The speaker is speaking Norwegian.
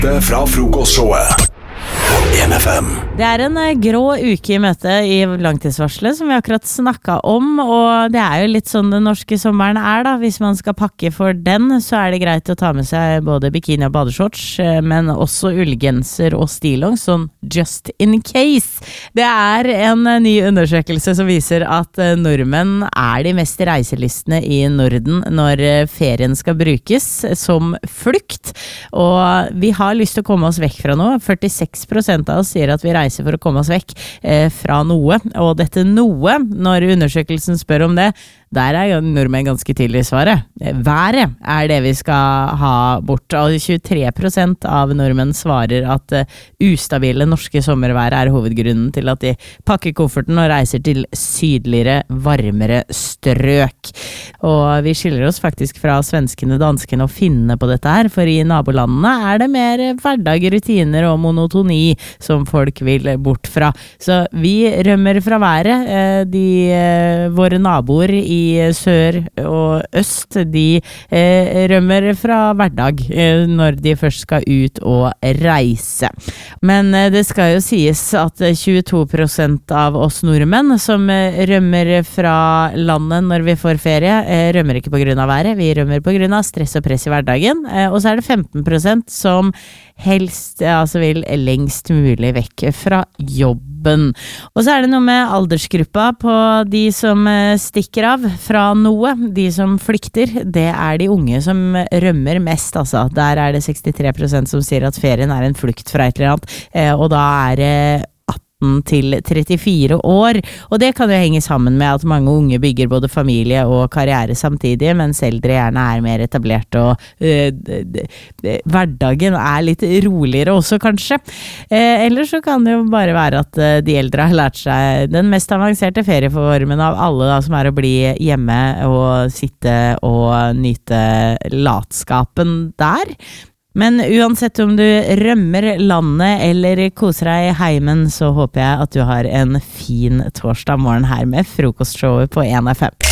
Direkte fra frokostshowet på 1FM. Det en grå uke I møte I langtidsvarslet som vi akkurat snakket om, og det jo litt sånn den norske sommeren da. Hvis man skal pakke for den, så det greit å ta med seg både bikini og badeshorts, men også ullgenser og stillongs, sånn just in case. Det en ny undersøkelse som viser at nordmenn de mest reiselystne I Norden når ferien skal brukes som flukt, og vi har lyst til å komme oss vekk fra noe. 46% av oss sier at vi reiser for å komme oss vekk fra noe, og dette noe, når undersøkelsen spør om det, der nordmenn ganske tidlig svaret. Været det vi skal ha bort, og 23% av nordmenn svarer at ustabile norske sommervær hovedgrunnen til at de pakker kofferten og reiser til sydligere, varmere strøk. Og vi skiller oss faktisk fra svenskene, danskene og finnene på dette her, for I nabolandene det mer hverdag, rutiner og monotoni som folk vil bort fra. Så vi rømmer fra været. Våre naboer I sør og øst, de rømmer fra hverdag når de først skal ut og reise. Men det skal jo sies at 22% av oss nordmenn som rømmer fra landet når vi får ferie, rømmer ikke på grunn av været, vi rømmer på grunn av stress og press I hverdagen, og så det 15% som helst vil lengst mulig vekk fra jobben. Og så det noe med aldersgruppa på de som stikker av fra noe, de som flykter, det de unge som rømmer mest, altså. Der det 63% som sier at ferien en flukt fra et eller annet, og da det 18 til 34 år, og det kan jo henge sammen med at mange unge bygger både familie og karriere samtidig, mens eldre gjerne mer etablert, og hverdagen litt roligere også kanskje. Eller så kan det jo bare være at de eldre har lært seg den mest avanserte ferieformen av alle da, som å bli hjemme og sitte og nyte latskapen der. Men uansett om du rømmer landet eller koser deg I heimen, så håper jeg at du har en fin torsdag morgen her med frokostshowet på 1FM.